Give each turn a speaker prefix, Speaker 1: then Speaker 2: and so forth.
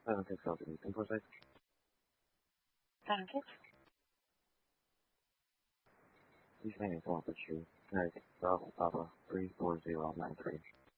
Speaker 1: 6 Delta, info site.
Speaker 2: Thank you.
Speaker 1: Please hang until I put you. United States Bravo Papa 34093.